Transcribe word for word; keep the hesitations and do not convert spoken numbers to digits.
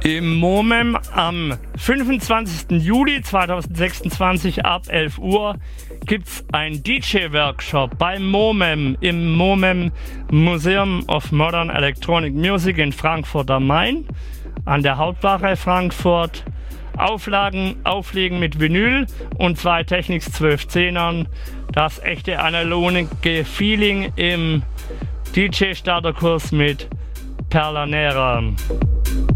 Im MOMEM am fünfundzwanzigsten Juli zweitausendsechsundzwanzig ab elf Uhr gibt's einen D J-Workshop beim MOMEM im MOMEM Museum of Modern Electronic Music in Frankfurt am Main an der Hauptwache Frankfurt. Auflagen, Auflegen mit Vinyl und zwei Technics zwölf zehnern. Das echte analoge Feeling im D J-Starterkurs mit Perla Nera.